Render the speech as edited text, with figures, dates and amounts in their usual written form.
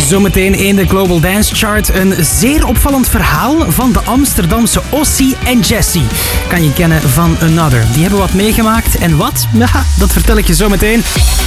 Zometeen in de Global Dance Chart een zeer opvallend verhaal van de Amsterdamse Ossie en Jessie. Kan je kennen van Another. Die hebben wat meegemaakt en wat? Ja, dat vertel ik je zometeen.